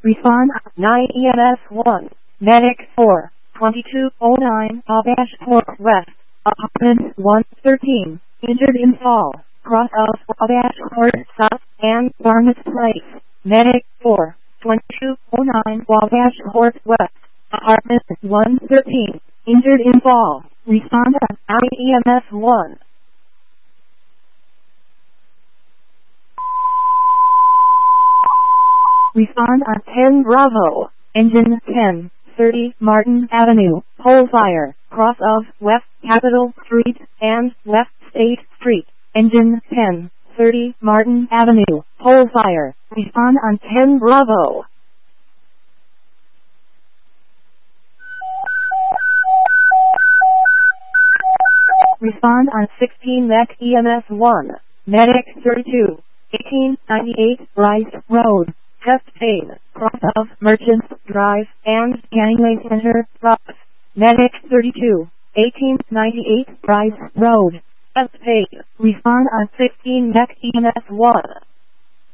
Respond 9 EMS 1. Medic 4. 2209 Wabash Fork West. Apartment 113. Injured in fall. Cross of Wabash Fork South and Barnes Place. Medic 4. 2209 Wabash Fork West. Apartment 113. Injured in fall. Respond 9 EMS 1. Respond on 10 Bravo. Engine 10, 30 Martin Avenue, pole fire, cross of West Capitol Street and West State Street. Engine 10, 30 Martin Avenue, pole fire. Respond on 10 Bravo. Respond on 16 Mech EMS 1. Medic 32, 1898 Rice Road. Chest pain, cross of Merchants Drive and Gangway Center, Bucks. Medic 32, 1898 Rice Road. Chest pain. Respond on 16 Mech EMS 1.